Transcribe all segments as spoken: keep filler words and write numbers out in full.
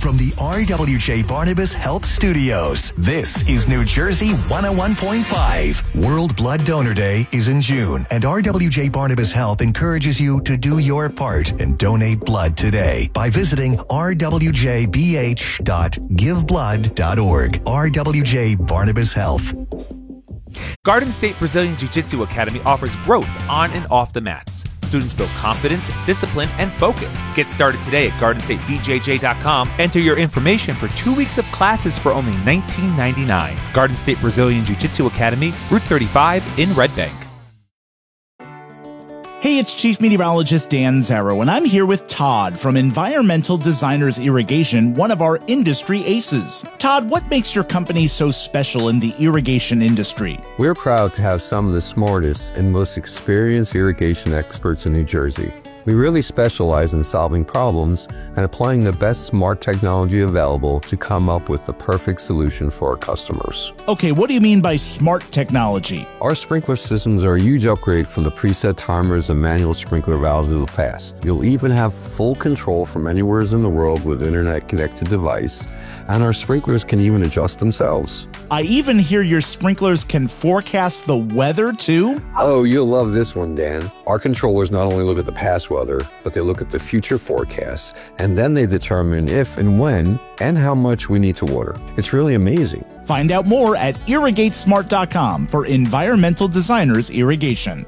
from the R W J Barnabas Health Studios. This is New Jersey one oh one point five. World Blood Donor Day is in June, and R W J Barnabas Health encourages you to do your part and donate blood today by visiting r w j b h dot give blood dot org. R W J Barnabas Health. Garden State Brazilian Jiu-Jitsu Academy offers growth on and off the mats. Students build confidence, discipline, and focus. Get started today at garden state b j j dot com. Enter your information for two weeks of classes for only nineteen ninety-nine. Garden State Brazilian Jiu-Jitsu Academy, Route thirty-five in Red Bank. Hey, it's Chief Meteorologist Dan Zarrow, and I'm here with Todd from Environmental Designers Irrigation, one of our industry aces. Todd, what makes your company so special in the irrigation industry? We're proud to have some of the smartest and most experienced irrigation experts in New Jersey. We really specialize in solving problems and applying the best smart technology available to come up with the perfect solution for our customers. Okay, what do you mean by smart technology? Our sprinkler systems are a huge upgrade from the preset timers and manual sprinkler valves of the past. You'll even have full control from anywhere in the world with an internet-connected device, and our sprinklers can even adjust themselves. I even hear your sprinklers can forecast the weather, too? Oh, you'll love this one, Dan. Our controllers not only look at the past weather, but they look at the future forecasts, and then they determine if and when and how much we need to water. It's really amazing. Find out more at irrigate smart dot com for Environmental Designers Irrigation.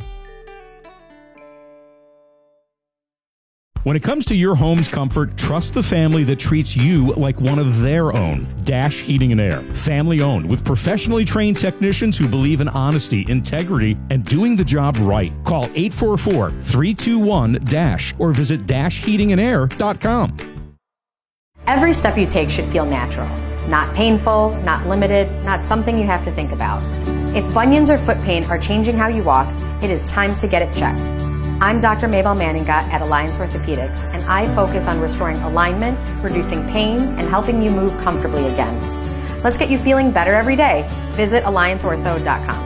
When it comes to your home's comfort, trust the family that treats you like one of their own. Dash Heating and Air. Family owned with professionally trained technicians who believe in honesty, integrity, and doing the job right. Call eight four four, three two one, DASH or visit dash heating and air dot com. Every step you take should feel natural. Not painful, not limited, not something you have to think about. If bunions or foot pain are changing how you walk, it is time to get it checked. I'm Doctor Mabel Manninga at Alliance Orthopedics, and I focus on restoring alignment, reducing pain, and helping you move comfortably again. Let's get you feeling better every day. Visit alliance ortho dot com.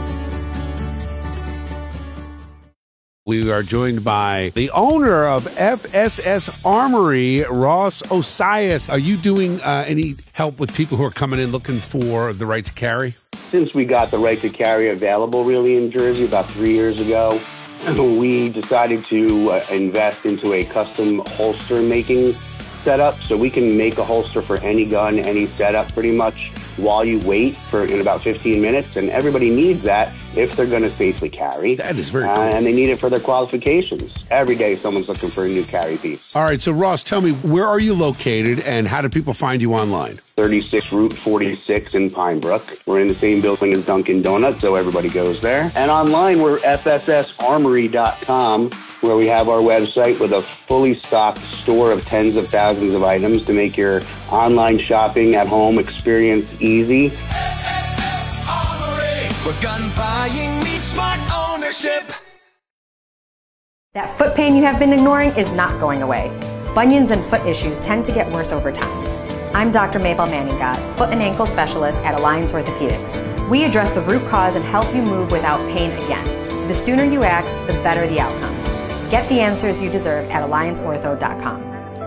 We are joined by the owner of F S S Armory, Ross Osias. Are you doing uh, any help with people who are coming in looking for the right to carry? Since we got the right to carry available really in Jersey about three years ago, we decided to uh, invest into a custom holster making setup, so we can make a holster for any gun, any setup pretty much while you wait for in about fifteen minutes, and everybody needs that if they're going to safely carry. That is very cool. Uh, and they need it for their qualifications. Every day someone's looking for a new carry piece. All right, so Ross, tell me, where are you located and how do people find you online? thirty-six Route forty-six in Pine Brook. We're in the same building as Dunkin' Donuts, so everybody goes there. And online, we're f s s armory dot com, where we have our website with a fully stocked store of tens of thousands of items to make your online shopping at home experience easy. Where gun buying meets smart ownership. That foot pain you have been ignoring is not going away. Bunions and foot issues tend to get worse over time. I'm Doctor Mabel Manninga, foot and ankle specialist at Alliance Orthopedics. We address the root cause and help you move without pain again. The sooner you act, the better the outcome. Get the answers you deserve at alliance ortho dot com.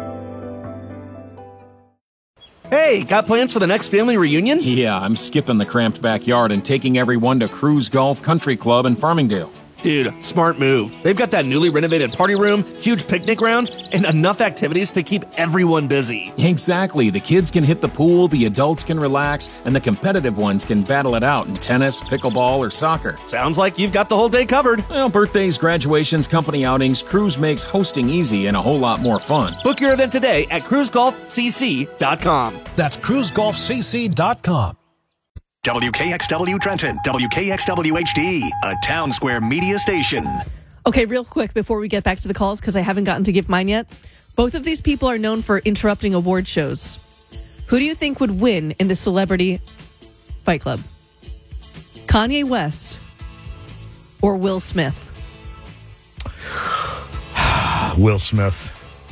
Hey, got plans for the next family reunion? Yeah, I'm skipping the cramped backyard and taking everyone to Cruise Golf Country Club in Farmingdale. Dude, smart move. They've got that newly renovated party room, huge picnic grounds, and enough activities to keep everyone busy. Exactly. The kids can hit the pool, the adults can relax, and the competitive ones can battle it out in tennis, pickleball, or soccer. Sounds like you've got the whole day covered. Well, birthdays, graduations, company outings, Cruise makes hosting easy and a whole lot more fun. Book your event today at cruise golf c c dot com. That's cruise golf c c dot com. W K X W Trenton, W K X W H D, a Town Square media station. Okay, real quick before we get back to the calls, because I haven't gotten to give mine yet. Both of these people are known for interrupting award shows. Who do you think would win in the Celebrity Fight Club? Kanye West or Will Smith? Will Smith.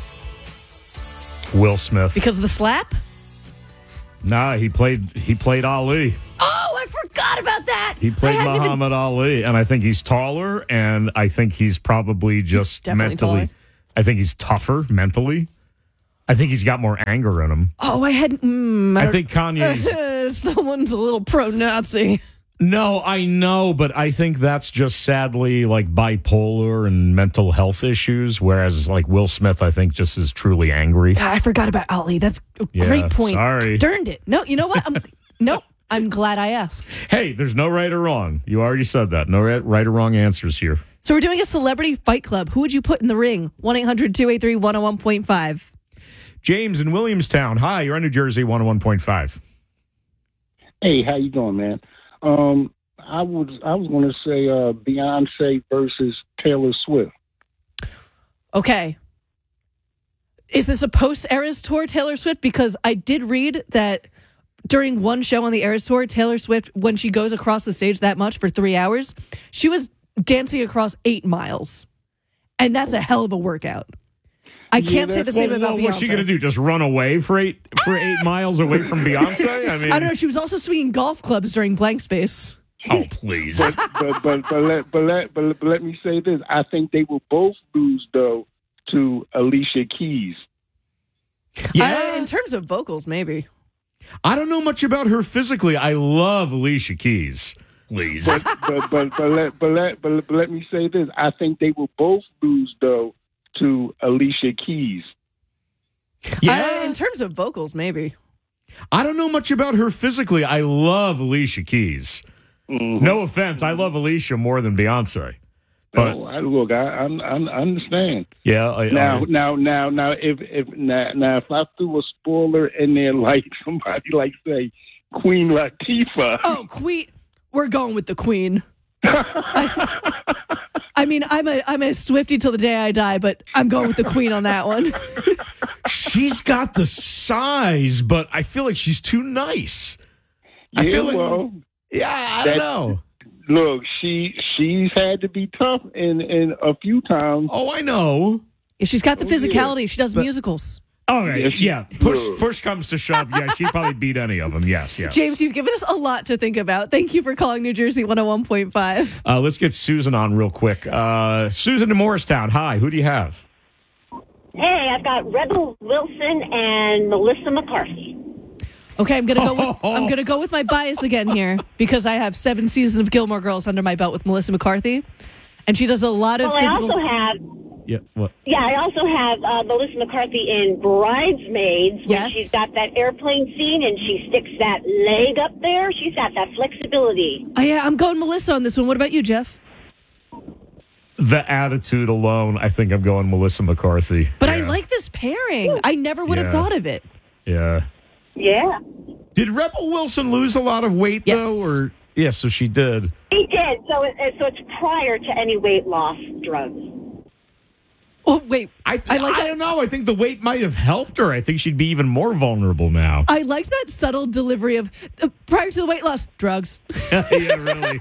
Will Smith. Because of the slap? Nah, he played he played Ali. Oh, I forgot about that. He played Muhammad even... Ali, and I think he's taller, and I think he's probably just he's mentally. Taller. I think he's tougher mentally. I think he's got more anger in him. Oh, I had. Mm, I, I think Kanye's. Someone's a little pro-Nazi. No, I know, but I think that's just sadly like bipolar and mental health issues, whereas like Will Smith, I think, just is truly angry. God, I forgot about Ali. That's a Yeah, great point. sorry. Darned it. No, you know what? I'm, nope. I'm glad I asked. Hey, there's no right or wrong. You already said that. No right, right or wrong answers here. So we're doing a celebrity fight club. Who would you put in the ring? one eight hundred two eight three one oh one point five. James in Williamstown. Hi, you're on New Jersey one oh one point five. Hey, how you doing, man? Um, I was I was going to say uh, Beyonce versus Taylor Swift. Okay. Is this a post-Eras Tour Taylor Swift? Because I did read that during one show on the Eras Tour, Taylor Swift, when she goes across the stage that much for three hours, she was dancing across eight miles. And that's a hell of a workout. I can't Yeah, say the same well, about well, Beyonce. What's she going to do? Just run away for eight for eight miles away from Beyonce? I mean, I don't know. She was also swinging golf clubs during blank space. Oh, please. But but but but let but let but, but let me say this. I think they will both lose though to Alicia Keys. Yeah. Uh, in terms of vocals, maybe. I don't know much about her physically. I love Alicia Keys. Please. But but but but let but let but, but let me say this. I think they will both lose though to Alicia Keys. Yeah. Uh, in terms of vocals, maybe. I don't know much about her physically. I love Alicia Keys. Mm-hmm. No offense. I love Alicia more than Beyonce. But oh, I, look, I, I I understand. Yeah. I, now, I, now, now, now, if if now, now, if I threw a spoiler in there, like somebody like say Queen Latifah. Oh, Queen. We're going with the Queen. I, I mean, I'm a I'm a Swiftie till the day I die, but I'm going with the Queen on that one. She's got the size, but I feel like she's too nice. Yeah, I feel like, well, yeah, I don't know. Look, she she's had to be tough in, in a few times. Oh, I know. Yeah, she's got the Oh, physicality. yeah. She does But- musicals. All right, Yes, yeah. Push look. push comes to shove. Yeah, she'd probably beat any of them. Yes, yes. James, you've given us a lot to think about. Thank you for calling New Jersey one oh one point five. Uh, let's get Susan on real quick. Uh, Susan in Morristown. Hi, who do you have? Hey, I've got Rebel Wilson and Melissa McCarthy. Okay, I'm gonna go. With, I'm gonna go with my bias again here because I have seven seasons of Gilmore Girls under my belt with Melissa McCarthy, and she does a lot of Well, physical. I also have. Yeah. What? Yeah, I also have uh, Melissa McCarthy in Bridesmaids. When Yes. she's got that airplane scene and she sticks that leg up there. She's got that flexibility. Oh, yeah, I'm going Melissa on this one. What about you, Jeff? The attitude alone, I think I'm going Melissa McCarthy. But yeah. I like this pairing. I never would have Yeah. thought of it. Yeah. Yeah. Did Rebel Wilson lose a lot of weight Yes. though, or yeah? So she did. He did. So, it, so it's prior to any weight loss drugs. Oh wait, I th- I like I that. don't know. I think the weight might have helped her. I think she'd be even more vulnerable now. I liked that subtle delivery of uh, prior to the weight loss, drugs. yeah, really.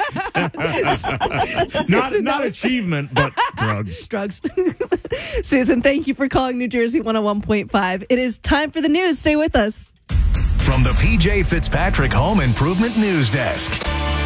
not Susan, not that was- achievement, but drugs. Drugs. Susan, thank you for calling New Jersey one oh one point five. It is time for the news. Stay with us. From the P J Fitzpatrick Home Improvement News Desk.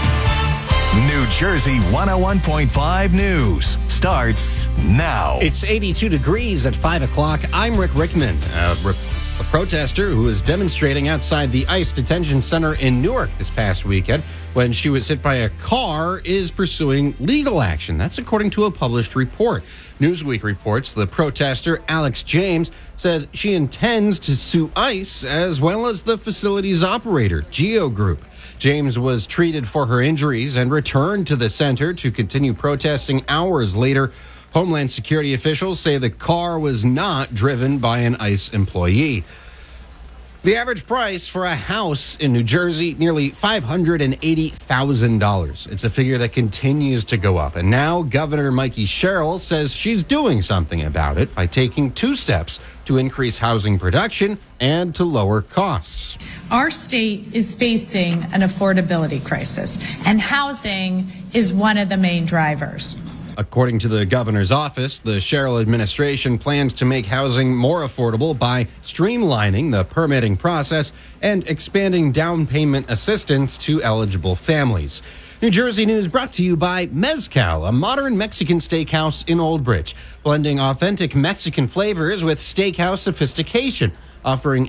New Jersey one oh one point five News starts now. It's eighty-two degrees at five o'clock. I'm Rick Rickman, a, re- a protester who was demonstrating outside the ICE detention center in Newark this past weekend when she was hit by a car is pursuing legal action. That's according to a published report. Newsweek reports the protester, Alex James, says she intends to sue ICE as well as the facility's operator, Geo Group. James was treated for her injuries and returned to the center to continue protesting hours later. Homeland Security officials say the car was not driven by an ICE employee. The average price for a house in New Jersey, nearly five hundred eighty thousand dollars. It's a figure that continues to go up. And now Governor Mikey Sherrill says she's doing something about it by taking two steps to increase housing production and to lower costs. Our state is facing an affordability crisis, and housing is one of the main drivers. According to the governor's office, the Sherrill administration plans to make housing more affordable by streamlining the permitting process and expanding down payment assistance to eligible families. New Jersey news brought to you by Mezcal, a modern Mexican steakhouse in Old Bridge, blending authentic Mexican flavors with steakhouse sophistication, offering